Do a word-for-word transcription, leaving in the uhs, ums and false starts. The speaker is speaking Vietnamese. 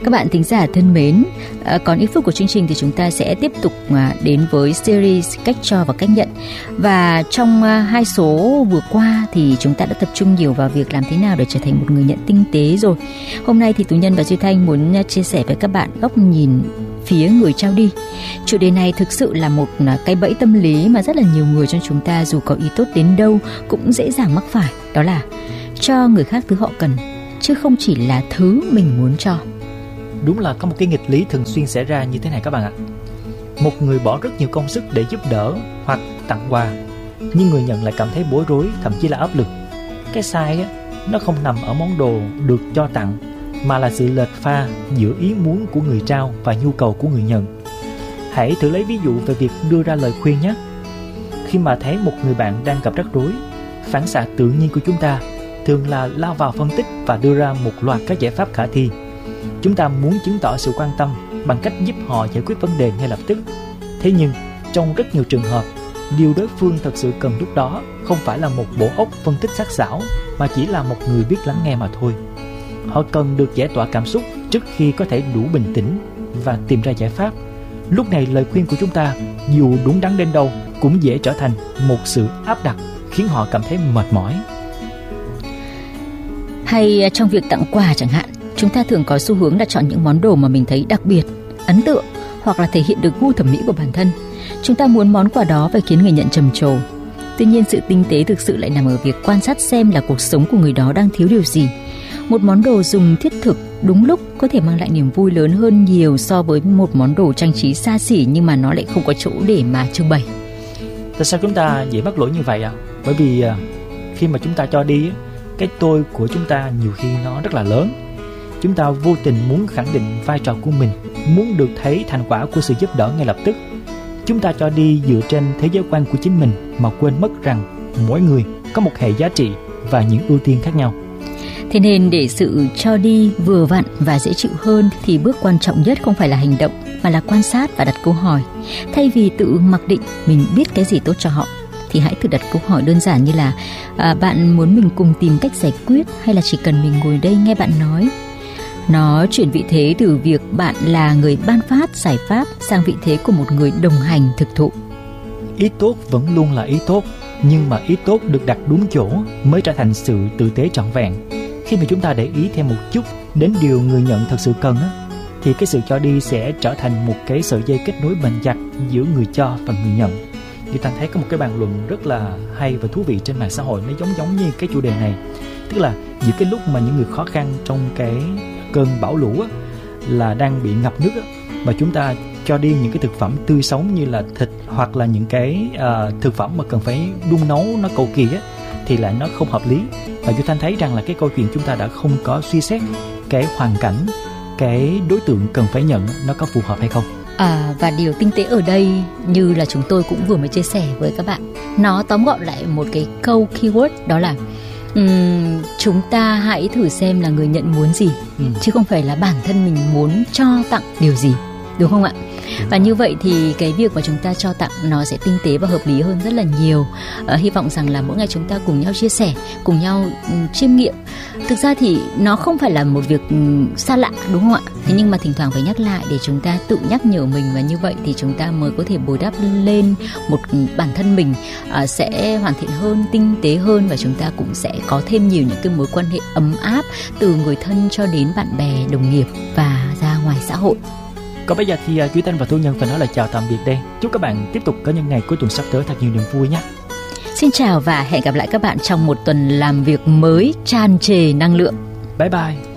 Các bạn thính giả thân mến, à, còn ít phút của chương trình thì chúng ta sẽ tiếp tục à, đến với series cách cho và cách nhận. Và trong à, hai số vừa qua thì chúng ta đã tập trung nhiều vào việc làm thế nào để trở thành một người nhận tinh tế rồi. Hôm nay thì Tú Nhân và Duy Thanh muốn à, chia sẻ với các bạn góc nhìn phía người trao đi. Chủ đề này thực sự là một à, cái bẫy tâm lý mà rất là nhiều người trong chúng ta dù có ý tốt đến đâu cũng dễ dàng mắc phải. Đó là cho người khác thứ họ cần, chứ không chỉ là thứ mình muốn cho. Đúng là có một cái nghịch lý thường xuyên xảy ra như thế này các bạn ạ. Một người bỏ rất nhiều công sức để giúp đỡ hoặc tặng quà, nhưng người nhận lại cảm thấy bối rối, thậm chí là áp lực. Cái sai á, nó không nằm ở món đồ được cho tặng, mà là sự lệch pha giữa ý muốn của người trao và nhu cầu của người nhận. Hãy thử lấy ví dụ về việc đưa ra lời khuyên nhé. Khi mà thấy một người bạn đang gặp rắc rối, phản xạ tự nhiên của chúng ta thường là lao vào phân tích và đưa ra một loạt các giải pháp khả thi. Chúng ta muốn chứng tỏ sự quan tâm bằng cách giúp họ giải quyết vấn đề ngay lập tức. Thế nhưng, trong rất nhiều trường hợp, điều đối phương thật sự cần lúc đó không phải là một bộ óc phân tích sắc sảo, mà chỉ là một người biết lắng nghe mà thôi. Họ cần được giải tỏa cảm xúc trước khi có thể đủ bình tĩnh và tìm ra giải pháp. Lúc này lời khuyên của chúng ta, dù đúng đắn đến đâu, cũng dễ trở thành một sự áp đặt, khiến họ cảm thấy mệt mỏi. Hay trong việc tặng quà chẳng hạn, chúng ta thường có xu hướng là chọn những món đồ mà mình thấy đặc biệt, ấn tượng hoặc là thể hiện được gu thẩm mỹ của bản thân. Chúng ta muốn món quà đó phải khiến người nhận trầm trồ. Tuy nhiên sự tinh tế thực sự lại nằm ở việc quan sát xem là cuộc sống của người đó đang thiếu điều gì. Một món đồ dùng thiết thực đúng lúc có thể mang lại niềm vui lớn hơn nhiều so với một món đồ trang trí xa xỉ nhưng mà nó lại không có chỗ để mà trưng bày. Tại sao chúng ta dễ mắc lỗi như vậy ạ? À? Bởi vì khi mà chúng ta cho đi, cái tôi của chúng ta nhiều khi nó rất là lớn. Chúng ta vô tình muốn khẳng định vai trò của mình, muốn được thấy thành quả của sự giúp đỡ ngay lập tức. Chúng ta cho đi dựa trên thế giới quan của chính mình mà quên mất rằng mỗi người có một hệ giá trị và những ưu tiên khác nhau. Thế nên để sự cho đi vừa vặn và dễ chịu hơn thì bước quan trọng nhất không phải là hành động mà là quan sát và đặt câu hỏi. Thay vì tự mặc định mình biết cái gì tốt cho họ thì hãy thử đặt câu hỏi đơn giản như là à, bạn muốn mình cùng tìm cách giải quyết hay là chỉ cần mình ngồi đây nghe bạn nói. Nó chuyển vị thế từ việc bạn là người ban phát giải pháp sang vị thế của một người đồng hành thực thụ. Ý tốt vẫn luôn là ý tốt, nhưng mà ý tốt được đặt đúng chỗ mới trở thành sự tử tế trọn vẹn. Khi mà chúng ta để ý thêm một chút đến điều người nhận thật sự cần á, thì cái sự cho đi sẽ trở thành một cái sợi dây kết nối bền chặt giữa người cho và người nhận. Thì ta thấy có một cái bàn luận rất là hay và thú vị trên mạng xã hội, nó giống giống như cái chủ đề này. Tức là giữa cái lúc mà những người khó khăn trong cái cơn bão lũ á, là đang bị ngập nước á, mà chúng ta cho đi những cái thực phẩm tươi sống như là thịt hoặc là những cái uh, thực phẩm mà cần phải đun nấu nó cầu kỳ á, thì lại nó không hợp lý. Và Duy Thanh thấy rằng là cái câu chuyện chúng ta đã không có suy xét cái hoàn cảnh, cái đối tượng cần phải nhận nó có phù hợp hay không. À, và điều tinh tế ở đây như là chúng tôi cũng vừa mới chia sẻ với các bạn, nó tóm gọn lại một cái câu keyword, đó là um, chúng ta hãy thử xem là người nhận muốn gì, ừ. chứ không phải là bản thân mình muốn cho tặng điều gì, đúng không ạ? Đúng. Và như vậy thì cái việc mà chúng ta cho tặng nó sẽ tinh tế và hợp lý hơn rất là nhiều. À, hy vọng rằng là mỗi ngày chúng ta cùng nhau chia sẻ, cùng nhau um, chiêm nghiệm. Thực ra thì nó không phải là một việc um, xa lạ, đúng không ạ? Thế nhưng mà thỉnh thoảng phải nhắc lại để chúng ta tự nhắc nhở mình, và như vậy thì chúng ta mới có thể bồi đắp lên một bản thân mình uh, sẽ hoàn thiện hơn, tinh tế hơn, và chúng ta cũng sẽ có thêm nhiều những cái mối quan hệ ấm áp từ người thân cho đến bạn bè, đồng nghiệp và ra ngoài xã hội. Còn bây giờ thì uh, Duy Thanh và Thu Nhân phải nói là chào tạm biệt đây. Chúc các bạn tiếp tục có những ngày cuối tuần sắp tới thật nhiều niềm vui nhé. Xin chào và hẹn gặp lại các bạn trong một tuần làm việc mới tràn trề năng lượng. Bye bye.